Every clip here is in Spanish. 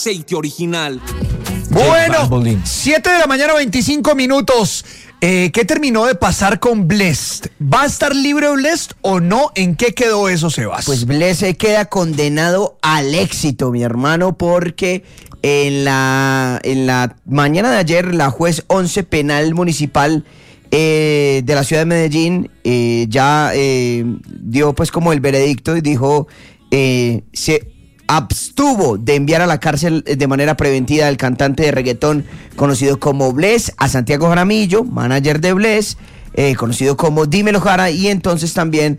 Aceite original. Bueno, 7 de la mañana, 25 minutos. ¿Qué terminó de pasar con Blest? ¿Va a estar libre Blest o no? ¿En qué quedó eso, Sebas? Pues Blest se queda condenado al éxito, mi hermano, porque en la mañana de ayer la juez 11 penal municipal de la ciudad de Medellín ya dio pues como el veredicto y dijo se abstuvo de enviar a la cárcel de manera preventiva al cantante de reggaetón conocido como Blest, a Santiago Jaramillo, manager de Blest, conocido como Dímelo Jara, y entonces también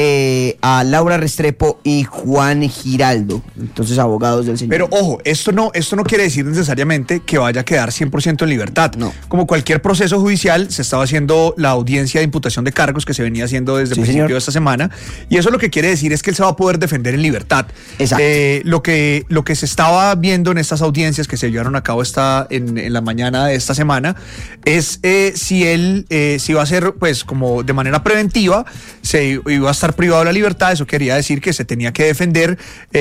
a Laura Restrepo y Juan Giraldo, entonces abogados del señor. Pero ojo, esto no quiere decir necesariamente que vaya a quedar 100% en libertad. No. Como cualquier proceso judicial, se estaba haciendo la audiencia de imputación de cargos que se venía haciendo desde el principio de esta semana, y eso lo que quiere decir es que él se va a poder defender en libertad. Exacto. Lo que se estaba viendo en estas audiencias que se llevaron a cabo en la mañana de esta semana es si iba a ser pues como de manera preventiva, se iba a estar privado de la libertad. Eso quería decir que se tenía que defender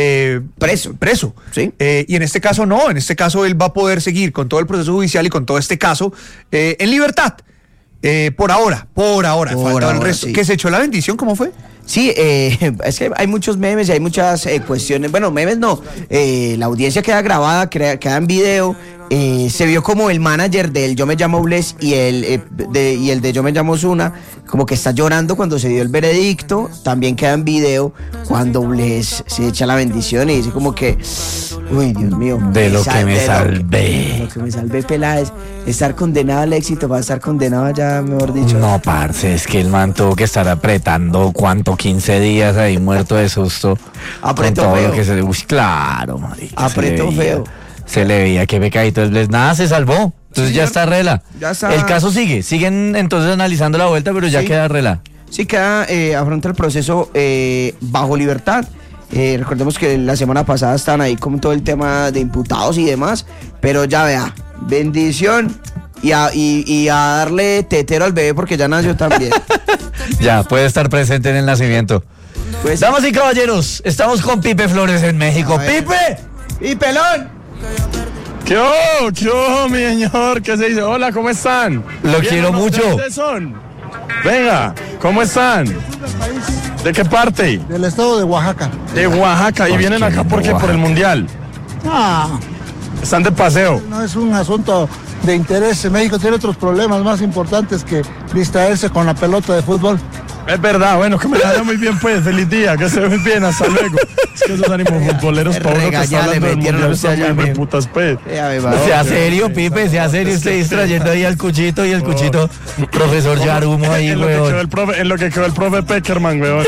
preso. Sí. Y en este caso no, en este caso él va a poder seguir con todo el proceso judicial y con todo este caso en libertad. Por ahora. Falta el resto. Sí. ¿Que se echó la bendición? ¿Cómo fue? Sí, es que hay muchos memes y hay muchas cuestiones. Bueno, memes no. La audiencia queda grabada, queda en video. Se vio como el manager del Yo Me Llamo Blest y el de Yo Me Llamo Zuna como que está llorando cuando se dio el veredicto. También queda en video cuando Blest se echa la bendición y dice como que uy, Dios mío, de lo que me salvé. De lo que me salvé, Peláez. Estar condenado al éxito, va a estar condenado ya, mejor dicho. No, parce, es que el man tuvo que estar apretando, ¿cuánto? 15 días ahí muerto de susto. Apretó con todo feo. Lo que se... Uy, claro, marica, Apretó feo. Se le veía que pecadito el Blest. Nada, se salvó. Entonces ya está rela. Ya está. El caso sigue. Siguen entonces analizando la vuelta, pero ya Sí. queda rela. Sí, queda, afronta el proceso bajo libertad. Recordemos que la semana pasada estaban ahí con todo el tema de imputados y demás, pero ya vea, bendición y a darle tetero al bebé porque ya nació también. Ya, puede estar presente en el nacimiento. Pues, Damas y caballeros, estamos con Pipe Flores en México. ¡Pipe! ¡Y pelón! ¿Qué hubo, mi señor? ¿Qué se dice? Hola, ¿cómo están? Lo ¿Bien quiero o no? mucho. ¿De dónde son? Venga, ¿cómo están? ¿De qué parte? Del estado de Oaxaca. De Oaxaca. ¿Y Pues vienen qué acá lindo, porque por el Oaxaca. Mundial? Ah, ¿Están de paseo? no es un asunto de interés. México tiene otros problemas más importantes que distraerse con la pelota de fútbol. Es verdad, bueno, que me la vaya muy bien, pues. Feliz día, que se ve muy bien, hasta luego. Es que esos ánimos futboleros, para uno que está Regañale, hablando del metieron Mundial, usted están allá muy mismo. putas, pues. Sea serio, Pipe, sea serio. Usted distrayendo ahí al cuchito y el cuchito, profesor Yarumo ahí, En lo que quedó weón. el profe, en lo que quedó el profe Peckerman, weón.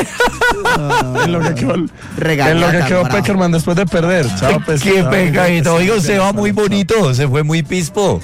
En lo que quedó, Regañata, Peckerman después de perder. Chao, pues. Qué chao. pecadito. Oiga, usted va muy bonito, se fue muy pispo.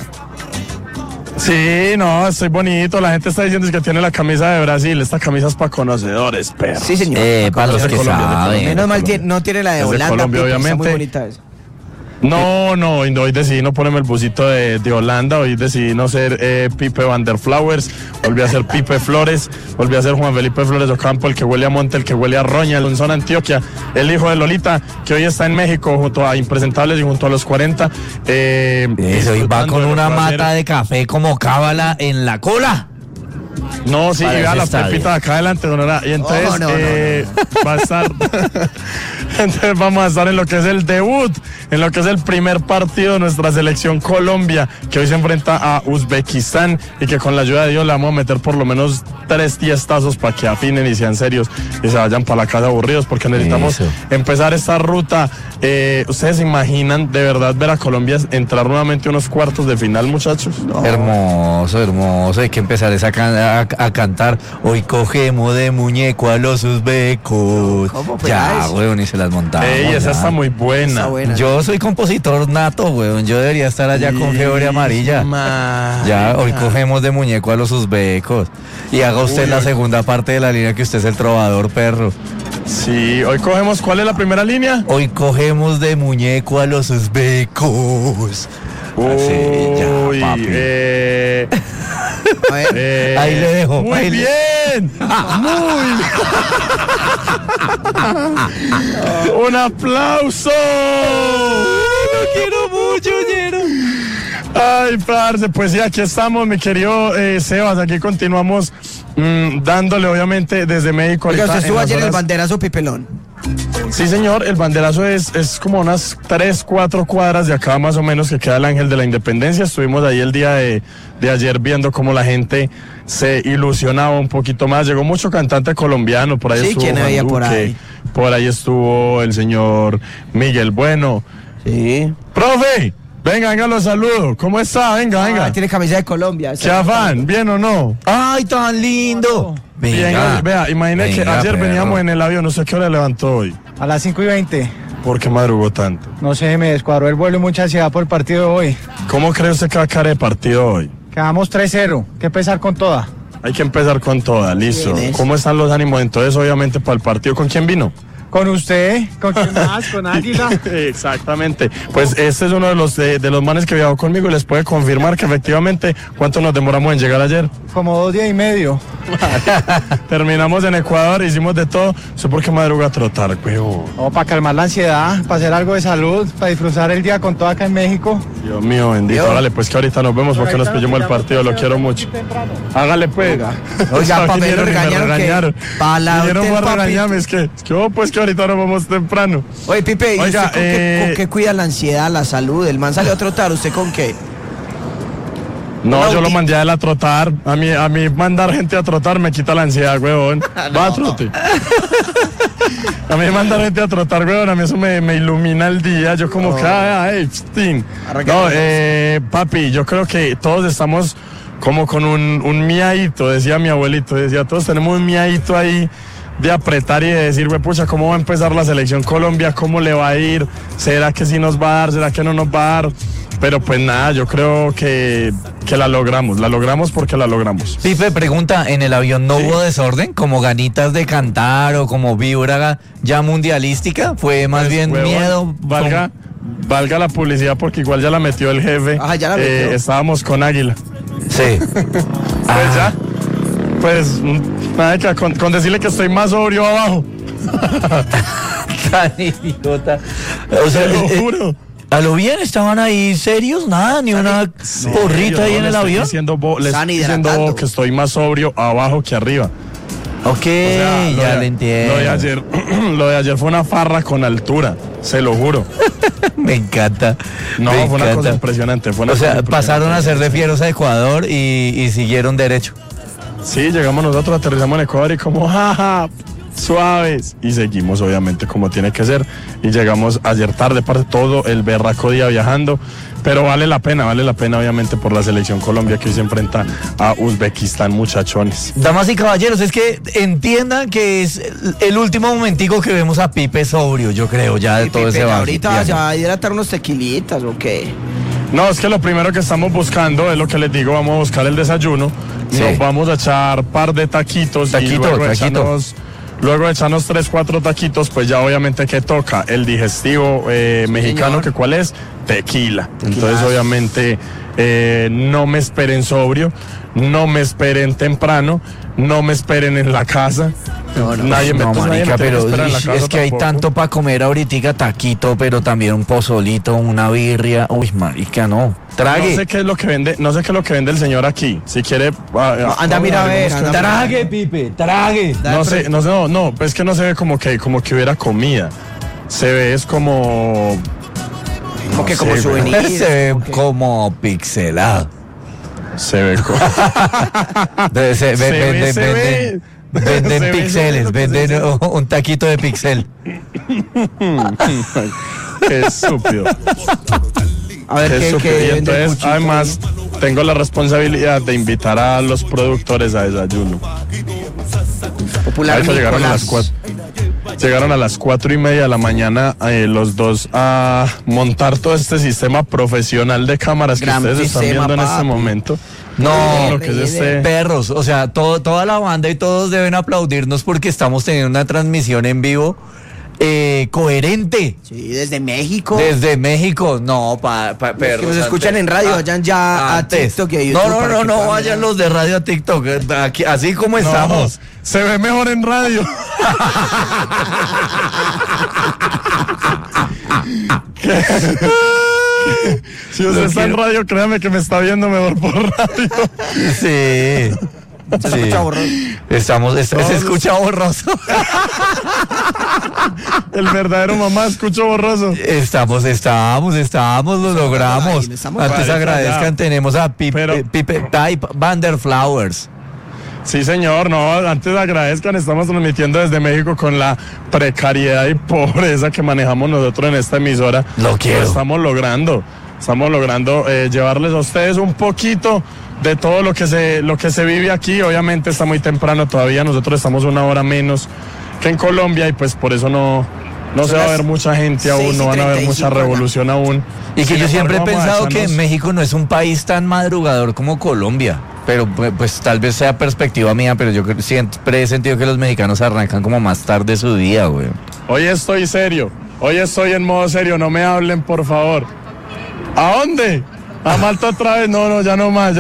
Sí, no, estoy bonito. La gente está diciendo que tiene la camisa de Brasil. Esta camisa es para conocedores, perro. Sí, señor. Para los Es de que Colombia, saben. Menos mal no tiene la de Es de Holanda, Colombia, Pipe, está muy obviamente. bonita esa. No, hoy decidí no ponerme el busito de Holanda. Hoy decidí no ser Pipe Van der Flowers. Volví a ser Pipe Flores. Volví a ser Juan Felipe Flores Ocampo, el que huele a monte, el que huele a roña, el Zona Antioquia, el hijo de Lolita, que hoy está en México junto a Impresentables y junto a los 40. Eso, y va con una mata de café como cábala en la cola. No, sí, para vea ese las estadio. pepitas acá adelante, don Ora. Y entonces Oh, no. va a estar. Entonces vamos a estar en lo que es el debut, en lo que es el primer partido de nuestra selección Colombia, que hoy se enfrenta a Uzbekistán y que con la ayuda de Dios le vamos a meter por lo menos 3 tiestazos para que afinen y sean serios y se vayan para la casa aburridos, porque necesitamos Eso. empezar esta ruta. ¿Ustedes se imaginan de verdad ver a Colombia entrar nuevamente a unos cuartos de final, muchachos? No. Hermoso, hermoso. Hay que empezar a cantar. Hoy cogemos de muñeco a los uzbecos. ¿Cómo, pues, Ya, eso? weón, y se las montamos. Ey, esa ya. está muy buena. Está buena. Yo soy compositor nato, weón. Yo debería estar allá con fiebre amarilla. Ya, hoy cogemos de muñeco a los uzbecos. Y haga usted la segunda parte de la línea, que usted es el trovador, perro. Sí, hoy cogemos, ¿cuál es la primera línea? Hoy cogemos de muñeco a los uzbecos. Así, ya, Uy, papi. A ver, Ahí le dejo. Muy ahí le- bien, muy bien. Un aplauso. quiero mucho, Ñero. Ay, parce, pues sí, aquí estamos, mi querido Sebas, aquí continuamos dándole, obviamente, desde México. Oiga, usted estuvo ayer en el horas... banderazo Pipelón. Sí, señor, el banderazo es como unas 3-4 cuadras de acá, más o menos, que queda el Ángel de la Independencia. Estuvimos ahí el día de ayer viendo cómo la gente se ilusionaba un poquito más. Llegó mucho cantante colombiano, por ahí Sí, estuvo ¿quién Juan había Duque, por ahí? Estuvo el señor Miguel Bueno. Sí. ¡Profe! Venga, lo saludo. ¿Cómo está? Venga. Tiene camisa de Colombia. ¿Qué afán? ¿Bien o no? ¡Ay, tan lindo! Bien, vea, imagínate que ayer veníamos en el avión, no sé qué hora levantó hoy. A las 5:20. ¿Por qué madrugó tanto? No sé, me descuadró el vuelo y mucha ansiedad por el partido de hoy. ¿Cómo cree usted que va a caer el partido hoy? Quedamos 3-0. Que empezar con toda. Hay que empezar con toda, listo. Bien es. ¿Cómo están los ánimos entonces, obviamente, para el partido? ¿Con quién vino? Con usted, ¿con quién más? Con Águila. Exactamente. Pues este es uno de los manes que viajó conmigo y les puede confirmar que efectivamente, ¿cuánto nos demoramos en llegar ayer? Como 2 días y medio. Terminamos en Ecuador, hicimos de todo. ¿Sé por qué madruga a trotar, huevo? Oh, para calmar la ansiedad, para hacer algo de salud, para disfrutar el día con todo acá en México. Dios mío, bendito. Hágale, pues que ahorita nos vemos porque nos pillamos el partido, lo quiero mucho. Hágale, pues. Oiga, para ver, regañaron. Para la Vinieron hotel, para papi. regañarme, es que pues que ahorita nos vamos temprano. Oye, Pipe, ¿y Oiga, usted con qué cuida la ansiedad, la salud? El man salió a trotar, ¿usted con qué? No, yo lo mandé a él a trotar. A mí mandar gente a trotar me quita la ansiedad, huevón. Va a trote. A mí mandar gente a trotar, huevón, a mí eso me ilumina el día. Yo como que, no, papi, yo creo que todos estamos como con un miadito, decía mi abuelito, todos tenemos un miadito ahí de apretar y de decir, güey, pucha, ¿cómo va a empezar la selección Colombia? ¿Cómo le va a ir? ¿Será que sí nos va a dar? ¿Será que no nos va a dar? Pero pues nada, yo creo que la logramos porque la logramos. Pipe, pregunta, ¿en el avión no hubo desorden? ¿Como ganitas de cantar o como vibra ya mundialística? ¿Fue más bien huevón, miedo? Valga la publicidad porque igual ya la metió el jefe. Ah, ya la metió. Estábamos con Águila. Sí. Pues ya. Pues nada, que con decirle que estoy más sobrio abajo. Tan idiota. O sea, Te lo juro. ¿a lo bien estaban ahí serios? Nada, ni una porrita ahí en el avión. Les estoy Están diciendo hidratando. que estoy más sobrio abajo que arriba. Ok, O sea, ya le entiendo. Lo de ayer fue una farra con altura, se lo juro. Me encanta. No, me fue una encanta. cosa impresionante. O sea, pasaron a ser de fieros a Ecuador y siguieron derecho. Sí, llegamos nosotros, aterrizamos en Ecuador y como, jaja, suaves. Y seguimos, obviamente, como tiene que ser. Y llegamos ayer tarde, parte todo el berraco día viajando. Pero vale la pena, obviamente, por la selección Colombia que hoy se enfrenta a Uzbekistán, muchachones. Damas y caballeros, es que entiendan que es el último momentico que vemos a Pipe sobrio, yo creo, ya de todo Pipe, ese ahorita viaje. ya va a hidratar unos tequilitas, ¿o qué? No, es que lo primero que estamos buscando es lo que les digo, vamos a buscar el desayuno, Sí. nos vamos a echar par de taquitos y luego de echarnos 3-4 taquitos, pues ya obviamente que toca el digestivo mexicano, que cuál es, tequila. Entonces obviamente no me esperen sobrio, no me esperen temprano, no me esperen en la casa. Nadie me No, entonces nadie me marica, tiene que pero esperar en la casa es que hay tampoco. tanto para comer ahorita, taquito, pero también un pozolito, una birria. Uy, marica, no. Trague. No sé qué es lo que vende el señor aquí. Si quiere Anda, mira, a ver, anda, Trague, Pipe, trague. No, es que no se ve como que hubiera comida. Se ve es como Como que no como sé, güey. souvenir. Se ve como pixelado. Se ve como Venden Se ve, pixeles, lo que se venden dice. un taquito de pixel. Qué estúpido. A ver, Qué ¿qué estúpido. Y vende entonces, Cuchito? además, tengo la responsabilidad de invitar a los productores a desayuno. Popular Ahorita llegaron a Nicolás. las 4. Llegaron a las 4:30 de la mañana los dos a montar todo este sistema profesional de cámaras que Gran ustedes están sistema, viendo en este papi. momento. No, Lo que es este- perros, o sea, toda la banda y todos deben aplaudirnos porque estamos teniendo una transmisión en vivo coherente Sí, desde México. desde México. No, perros. que nos escuchan en radio, vayan ya a TikTok y a YouTube para que No, puedan vayan ver. los de radio a TikTok, aquí, así como estamos. Se ve mejor en radio. Si usted está en radio, créame que me está viendo mejor por radio. Sí. Se escucha borroso. Se escucha borroso. El verdadero mamá escucho borroso. Estamos, lo logramos. Antes agradezcan, tenemos a Pipe Type Van der Flowers. Sí, señor, no, antes agradezcan, estamos transmitiendo desde México con la precariedad y pobreza que manejamos nosotros en esta emisora. Lo quiero. Pero estamos logrando llevarles a ustedes un poquito de todo lo que se vive aquí. Obviamente está muy temprano todavía, nosotros estamos una hora menos que en Colombia y pues por eso no se va a ver mucha gente aún, no van a ver mucha revolución aún. Y que yo siempre he pensado que México no es un país tan madrugador como Colombia. Pero pues tal vez sea perspectiva mía, pero yo siempre he sentido que los mexicanos arrancan como más tarde su día, güey. Hoy estoy serio, hoy estoy en modo serio, no me hablen, por favor. ¿A dónde? ¿A Malta otra vez? No, ya no más.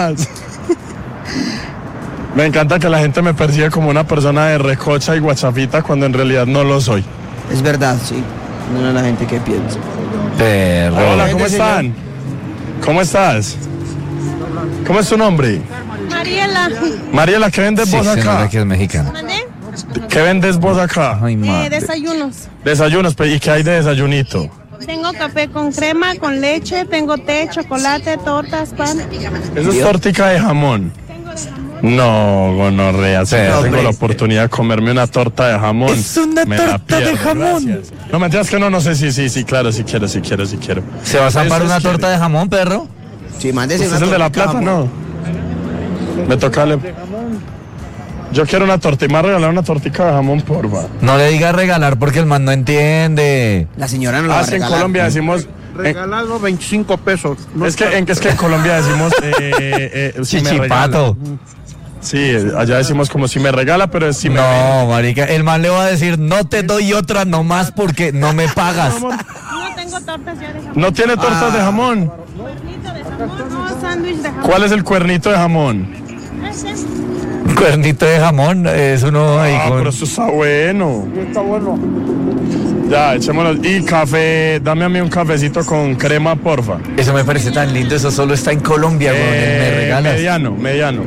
Me encanta que la gente me percibe como una persona de recocha y guachafita cuando en realidad no lo soy. Es verdad, sí. No es la gente que piensa. Perro. Hola, ¿cómo están? ¿Cómo estás? ¿Cómo es tu nombre? Mariela, ¿qué vendes vos acá? Que es mexicana. ¿Qué vendes vos acá? Ay, Desayunos. Desayunos, ¿y qué hay de desayunito? Tengo café con crema, con leche, tengo té, chocolate, tortas, pan. ¿Eso es tortica de jamón? No, gonorrea, si no tengo la oportunidad de comerme una torta de jamón. Es una torta de jamón. Gracias. No, mentiras que no sé, sí, claro, sí quiero. ¿Se va a zampar una torta de jamón, perro? Sí, mándese ¿Usted es el de La Plata? No. Me toca... Yo quiero una torta y me va a regalar una tortica de jamón, porfa. No le diga regalar porque el man no entiende. La señora no lo va a regalar. En Colombia decimos... Regalado 25 pesos. No es que en Colombia decimos... Chichipato. Sí, allá decimos como si me regala, pero es si me... No, marica, el man le va a decir, no te doy otra nomás porque no me pagas. No tengo tortas ya de jamón. ¿No tiene tortas de jamón? Cuernito de jamón, no, sándwich de jamón. ¿Cuál es el cuernito de jamón? Cuernito de jamón, es uno ahí con... pero eso está bueno. está bueno. Ya, echémoslo. Y café, dame a mí un cafecito con crema, porfa. Eso me parece tan lindo, eso solo está en Colombia, güey, me regalas. Mediano.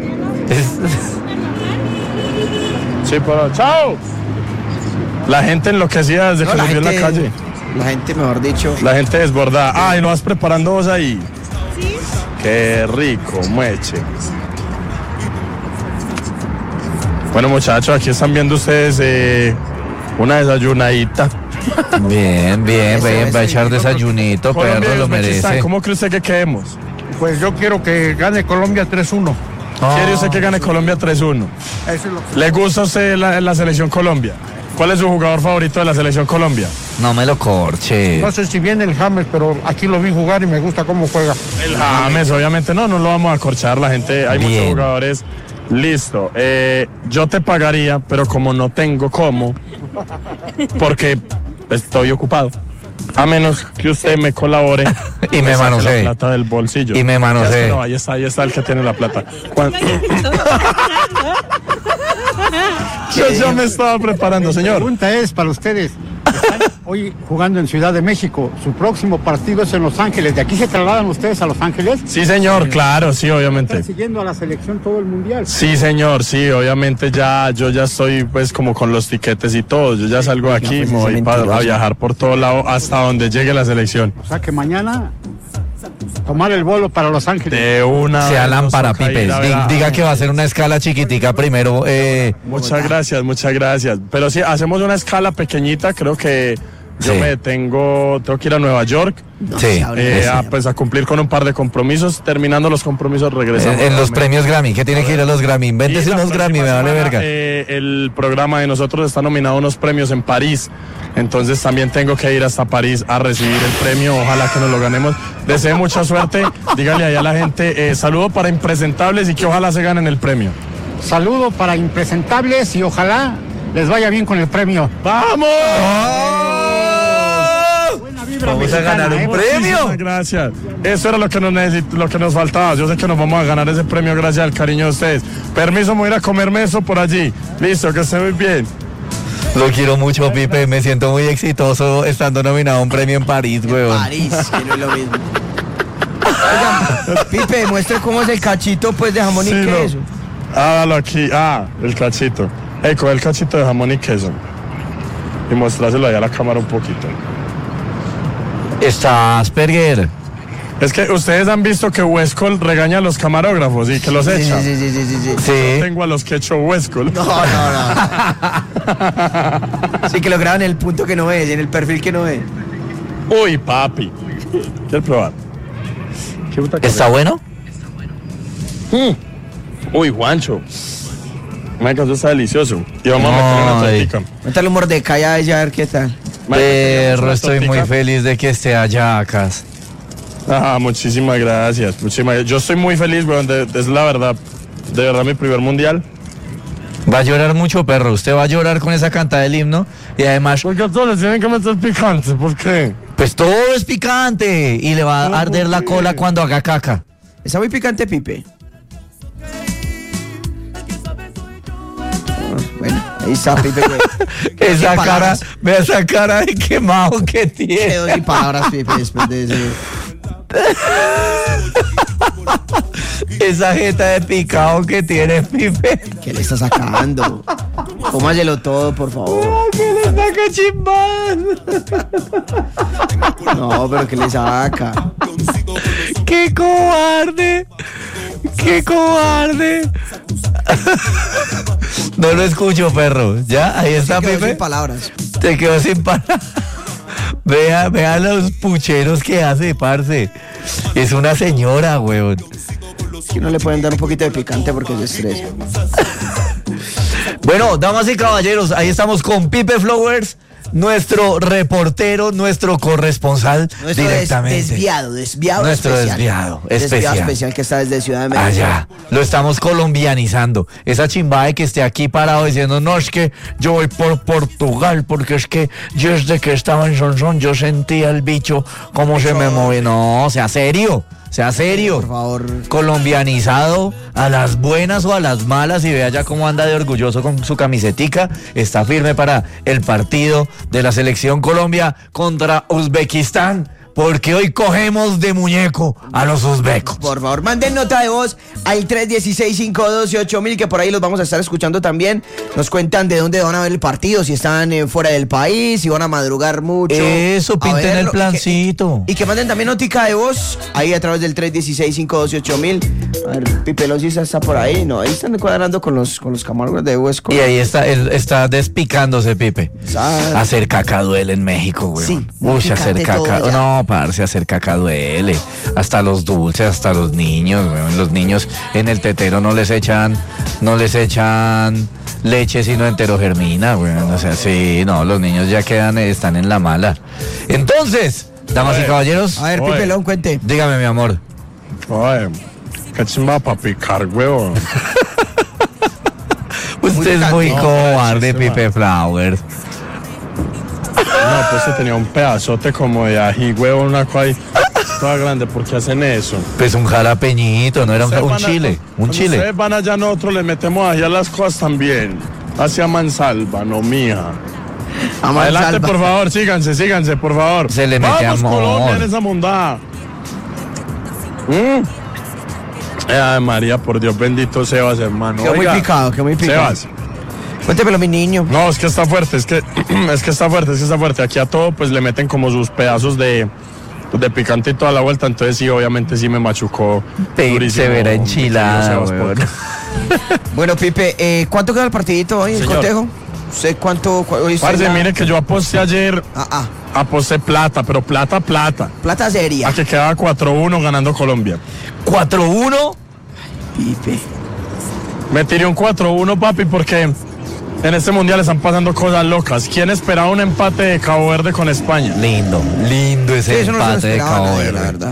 Sí, pero ¡chao! La gente enloquecida desde que nos vio en la calle. La gente, mejor dicho. La gente desbordada. Ah, ¿y lo vas preparando vos ahí? Sí. Qué rico, mueche. Bueno, muchachos, aquí están viendo ustedes una desayunadita. Bien, va a echar desayunito, perro, lo merece. ¿Cómo cree usted que quedemos? Pues yo quiero que gane Colombia 3-1. ¿Quiere usted que gane Colombia 3-1? Eso es lo que... ¿Le gusta a usted la selección Colombia? ¿Cuál es su jugador favorito de la selección Colombia? No me lo corche. No sé si viene el James, pero aquí lo vi jugar y me gusta cómo juega. El James, obviamente no lo vamos a corchar, la gente, hay muchos jugadores. Listo, yo te pagaría, pero como no tengo cómo, porque estoy ocupado. A menos que usted me colabore y me manosee la plata del bolsillo. Y me manosee. No, ahí está el que tiene la plata. Yo ya me estaba preparando, señor. La pregunta es para ustedes. Están hoy jugando en Ciudad de México. Su próximo partido es en Los Ángeles. ¿De aquí se trasladan ustedes a Los Ángeles? Sí, señor, claro, sí, obviamente. ¿Están siguiendo a la selección todo el mundial? Sí, señor, sí, obviamente yo ya estoy pues como con los tiquetes y todo. Yo ya salgo de aquí y me voy a viajar por todo lado hasta donde llegue la selección. O sea que mañana tomar el vuelo para Los Ángeles. De una. Sea lámpara, Pipe. Diga que va a ser una escala chiquitica primero. Muchas gracias. Pero sí, hacemos una escala pequeñita, creo que yo tengo que ir a Nueva York. Sí. A cumplir con un par de compromisos. Terminando los compromisos regresamos. En los premios Grammy, ¿qué tiene que ir a los Grammy? Invéntese unos Grammy, me vale verga. El programa de nosotros está nominado a unos premios en París. Entonces también tengo que ir hasta París a recibir el premio. Ojalá que nos lo ganemos. Deseo mucha suerte. Dígale ahí a la gente, saludo para impresentables y que ojalá se ganen el premio. Saludo para impresentables y ojalá les vaya bien con el premio. ¡Vamos! Vamos a ganar un premio. Muchísimas gracias. Eso era lo que nos faltaba. Yo sé que nos vamos a ganar ese premio gracias al cariño de ustedes. Permiso, me voy a ir a comerme eso por allí. Listo, que esté muy bien. Lo quiero mucho, Pipe. Me siento muy exitoso estando nominado a un premio en París, weón. París, que no es lo mismo. Oiga, Pipe, muestre cómo es el cachito pues de jamón y queso. Dalo aquí. El cachito. Coge el cachito de jamón y queso. Y mostráselo ahí a la cámara un poquito. Está Asperger. Es que ustedes han visto que Westcol regaña a los camarógrafos y que los echa. Sí. Yo tengo a los que echó Westcol. No. Sí, que lo graban en el punto que no es, en el perfil que no es. Uy, papi. ¿Quieres probar? ¿Está bueno? Uy, Juancho. Eso está delicioso. Y vamos a meterle una tortica. Métale un mordecai a ella a ver qué tal. Perro, estoy muy feliz de que esté allá, Cas. Muchísimas gracias. Yo estoy muy feliz, weón. Es la verdad. De verdad, mi primer mundial. Va a llorar mucho, perro. Usted va a llorar con esa cantada del himno. Y además... Porque a todos les tienen que meter picante. ¿Por qué? Pues todo es picante. Y le va a arder la cola cuando haga caca. Está muy picante, Pipe. Bueno, ahí está, Pipe. Esa cara, vea esa cara de quemado que tiene. Quedó sin palabras, Pipe, después de ese... Esa jeta de picado que tiene Pipe. ¿Qué le está sacando? Cómaselo todo, por favor. ¿Qué le saca chimbal? No, pero ¿qué le saca? ¡Qué cobarde! ¡Qué cobarde! No lo escucho, perro. ¿Ya? Ahí está, Pipe. Pipe. Sin palabras. Te quedó sin palabras. Vea los pucheros que hace, parce. Es una señora, weón. Que no le pueden dar un poquito de picante porque se estresa. Bueno, damas y caballeros, ahí estamos con Pipe Flowers, nuestro reportero, nuestro corresponsal Nuestro directamente. desviado Nuestro especial. desviado Desviado especial que está desde Ciudad de México. Allá, lo estamos colombianizando. Esa chimba de que esté aquí parado diciendo, no, es que yo voy por Portugal, porque es que yo desde que estaba en Sonsón, yo sentía el bicho, cómo se me mueve. No, sea serio. Sea serio, por favor. Colombianizado a las buenas o a las malas, y vea ya cómo anda de orgulloso con su camisetica. Está firme para el partido de la selección Colombia contra Uzbekistán, porque hoy cogemos de muñeco a los uzbecos. Por favor, manden nota de voz al 316-512-8000, que por ahí los vamos a estar escuchando también. Nos cuentan de dónde van a ver el partido, si están fuera del país, si van a madrugar mucho. Eso, pinten el plancito. Y que manden también notica de voz ahí a través del 316-512-8000. A ver, Pipe Lonzi está por ahí, ¿no? Ahí están cuadrando con los camarógrafos de Huesco. Y ahí está, él está despicándose, Pipe. Hacer caca duele en México, güey. Sí. Uy, hacer caca. No, parce, hacer caca duele. Hasta los dulces, hasta los niños, güey. Los niños en el tetero no les echan leche, sino enterogermina, güey. O sea, sí, no, los niños ya están en la mala. Entonces, damas y caballeros. A ver, Pipe Lón, cuente. Dígame, mi amor. Oye, qué chimba para picar, huevo. Usted es muy cobarde, Pipe Flowers. No, pues se tenía un pedazote como de ají, huevo, una cosa ahí toda grande. ¿Por qué hacen eso? Pues un jalapeñito, no era un chile. Un chile. Ustedes van allá, nosotros le metemos ají a las cosas también. Hacia mansalva, no mía. Adelante, por favor, síganse, por favor. Se le mete Vamos, amor. Colombia en esa mondada. Ay, María, por Dios bendito, Sebas, hermano. Qué muy picado. Sebas. Cuéntemelo, mi niño. No, es que está fuerte, es que está fuerte. Aquí a todo pues le meten como sus pedazos de picante y toda la vuelta, entonces sí, obviamente sí me machucó durísimo. Se verá enchilada, weón. Bueno, Pipe, ¿cuánto queda el partidito hoy, el cotejo? ¿Usted cuánto? Parce, mire que yo aposté ayer, aposté plata, pero plata. Plata seria. A que quedaba 4-1 ganando Colombia. ¿4-1? Pipe. Me tiré un 4-1, papi, porque en este mundial están pasando cosas locas. ¿Quién esperaba un empate de Cabo Verde con España? Lindo ese eso empate no se de Cabo nadie, Verde. la verdad.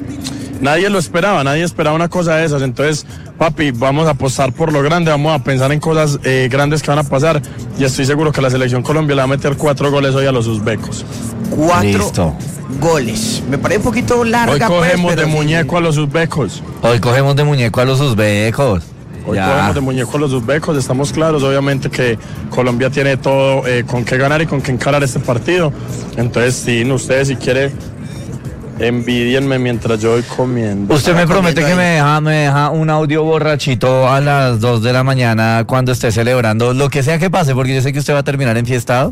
Nadie esperaba una cosa de esas. Entonces, papi, vamos a apostar por lo grande, vamos a pensar en cosas grandes que van a pasar. Y estoy seguro que la selección Colombia le va a meter 4 goles hoy a los uzbecos. 4 goles. Me parece un poquito larga. Hoy cogemos pues, de muñeco a los uzbecos. Hoy cogemos de muñeco a los uzbecos. Hoy cogemos de muñeco a los uzbecos, estamos claros, obviamente que Colombia tiene todo con qué ganar y con qué encarar este partido. Entonces, sí, ustedes si quieren envidienme mientras yo voy comiendo. Usted me promete que me deja un audio borrachito a las 2 de la mañana cuando esté celebrando lo que sea que pase, porque yo sé que usted va a terminar enfiestado.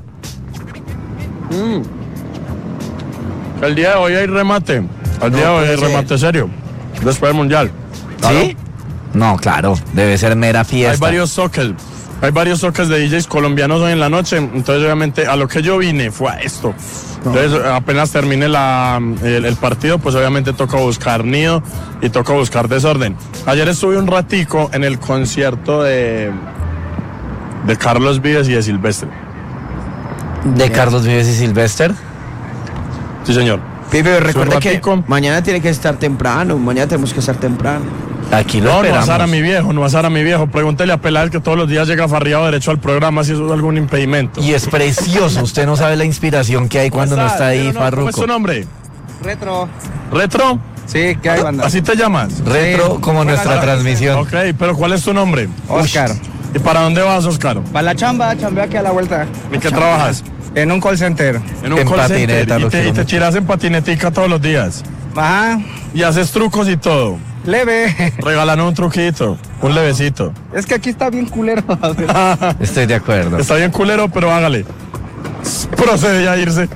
El día de hoy hay remate. El día de hoy hay remate serio. Después del mundial. ¿Sí? No, claro, debe ser mera fiesta. Hay varios toques de DJs colombianos hoy en la noche. Entonces, obviamente, a lo que yo vine fue a esto. Entonces, apenas termine el partido, pues obviamente toca buscar nido y toca buscar desorden. Ayer estuve un ratico en el concierto de Carlos Vives y de Silvestre. ¿De Carlos Vives y Silvestre? Sí, señor. Pipe, recuerda que ratico. mañana tiene que estar temprano. Mañana tenemos que estar temprano. Aquí lo No esperamos. asar a mi viejo, no asar a mi viejo. Pregúntele a Peláez que todos los días llega farriado derecho al programa si eso es algún impedimento. Y es precioso, usted no sabe la inspiración que hay cuando no está ahí, ¿Cómo es Farruko. tu nombre? Retro. ¿Retro? Sí, ¿qué hay, banda? ¿Así te llamas? Retro como nuestra transmisión. Ok, pero ¿cuál es tu nombre? Oscar. ¿Y para dónde vas, Oscar? Para la chamba, chambeo aquí a la vuelta. ¿En qué trabajas? En un call center. En un En call center. patineta, lo Y quiero te mucho. tiras en patinetica todos los días. Ajá. Y haces trucos y todo. Leve. Regalan un truquito, un levecito. Es que aquí está bien culero. Estoy de acuerdo. Está bien culero, pero hágale. Procede a irse.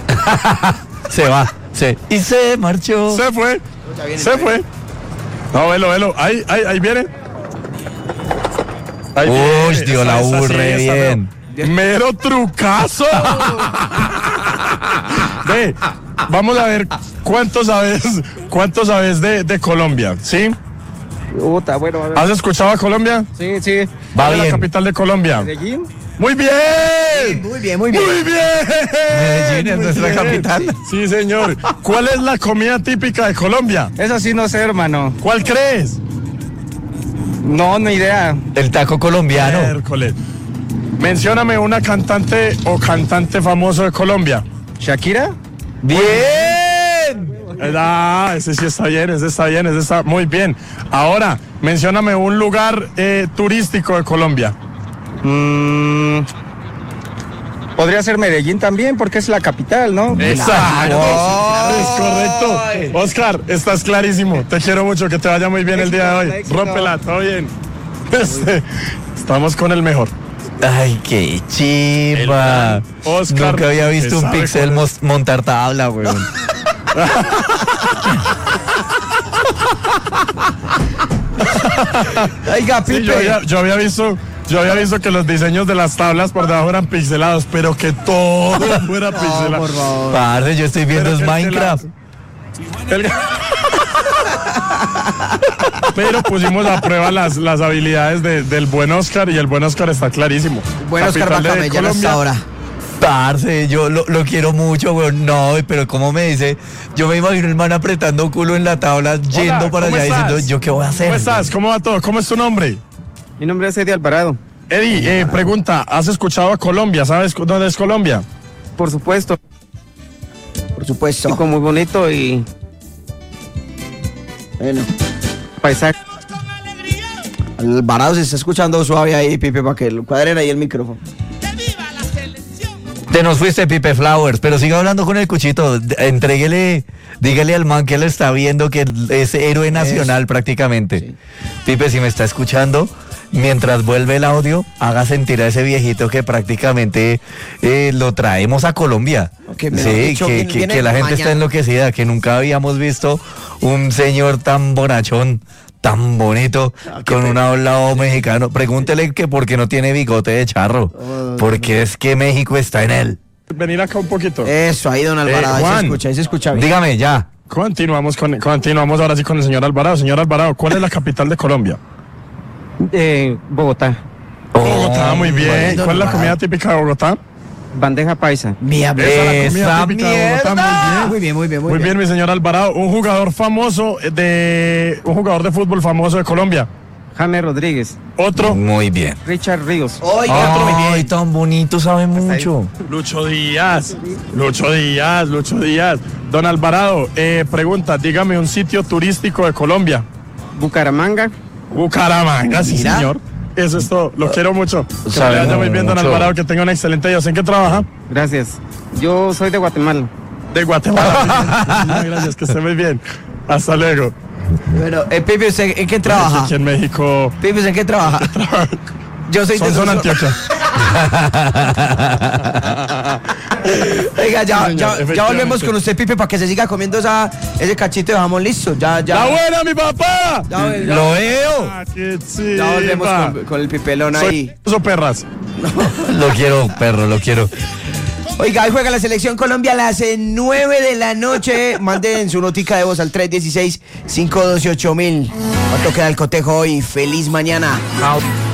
Y se marchó. Se fue. No, velo. Ahí viene. Ahí Uy, viene. dio la Esa U sí, re esa, bien. Mero trucazo. Ve, vamos a ver cuánto sabes de Colombia, ¿sí? Puta, bueno, a ver. ¿Has escuchado a Colombia? Sí. Va ¿Cuál es la bien. capital de Colombia? ¿Medellín? ¡Muy bien! Muy bien, muy bien. ¡Muy bien! Medellín es Muy nuestra bien. capital. Sí, señor. ¿Cuál es la comida típica de Colombia? Eso sí no sé, hermano. ¿Cuál crees? No idea. El taco colombiano. Miércoles. Mencióname una cantante o cantante famoso de Colombia. ¿Shakira? ¡Bien! Ese sí está bien, ese está muy bien. Ahora, mencióname un lugar turístico de Colombia. Podría ser Medellín también, porque es la capital, ¿no? Exacto. Es correcto. Oscar, estás clarísimo. Te quiero mucho, que te vaya muy bien el día de hoy. Éxito. Rómpela, todo bien. Estamos con el mejor. Ay, qué chiva. Oscar, Nunca había visto que un sabe pixel cuál es. montar tabla, weón. Oiga, Sí, Pipe. yo había visto que los diseños de las tablas por debajo eran pixelados, pero que todo fuera pixelado. por favor. Parce, yo estoy viendo es Pero que Minecraft. Pero pusimos a prueba las habilidades del buen Oscar y el buen Oscar está clarísimo. Bueno, Oscar Capital de Bacamella hasta ahora. Parce, yo lo quiero mucho, weón. No, pero como me dice, yo me imagino el man apretando culo en la tabla, yendo para ¿cómo allá estás? diciendo, ¿yo qué voy a hacer? ¿Cómo estás? ¿Cómo va todo? ¿Cómo es tu nombre? Mi nombre es Eddie Alvarado. Eddie, pregunta, ¿has escuchado a Colombia? ¿Sabes dónde es Colombia? Por supuesto. Por supuesto. Chico muy bonito y Bueno. paisaje. Alvarado se está escuchando suave ahí, Pipe, para que lo cuadren ahí el micrófono. Te nos fuiste, Pipe Flowers, pero siga hablando con el cuchito. Entréguele, dígale al man que él está viendo que es héroe nacional prácticamente. Sí. Pipe, si me está escuchando, mientras vuelve el audio, haga sentir a ese viejito que prácticamente lo traemos a Colombia. Ok, mejor Sí, dicho, viene que la gente está mañana. enloquecida, que nunca habíamos visto un señor tan bonachón, tan bonito, con un hablado mexicano. Pregúntele que por qué no tiene bigote de charro, porque es que México está en él. Venir acá un poquito. Eso, ahí, don Alvarado, Juan. ahí se escucha bien. Dígame ya. Continuamos ahora sí con el señor Alvarado. Señor Alvarado, ¿cuál es la capital de Colombia? Bogotá. Bogotá, muy bien. bueno, ¿Cuál es la Alvarado. comida típica de Bogotá? Bandeja paisa. Mía, Esa es la comida ¡Esa típica de Bogotá, mierda! Muy bien, muy bien, muy Muy bien. bien, mi señor Alvarado. Un jugador de fútbol famoso de Colombia. James Rodríguez. Otro, Muy bien. Richard Ríos. Oiga, Ay, tan bonito, sabe mucho. Lucho Díaz. Don Alvarado, pregunta, dígame un sitio turístico de Colombia. Bucaramanga. Bucaramanga, sí, Mira. señor. Eso es todo. Lo quiero mucho. Que Sabe le vaya muy bien, don mucho. Alvarado, que tenga un excelente día. ¿En qué trabaja? Gracias. Yo soy de Guatemala. de Guatemala. Muchas gracias, que esté muy bien. Hasta luego. Bueno, Pipe, ¿usted en qué trabaja? Aquí en México. Pipe, ¿usted en qué trabaja? Yo soy de Son Antioquia. Oiga, ya Efectivamente. volvemos con usted, Pipe, para que se siga comiendo ese cachito de jamón listo. Ya. ¡La buena, mi papá! Lo veo. Ah, qué chiva. Ya volvemos con el pipelón ahí. Soy perras. Lo quiero, perro, lo quiero. Oiga, hoy juega la selección Colombia a las 9 de la noche. Manden su notica de voz al 316-512-8000. ¿Cuánto queda el cotejo hoy? ¡Feliz mañana! Chao.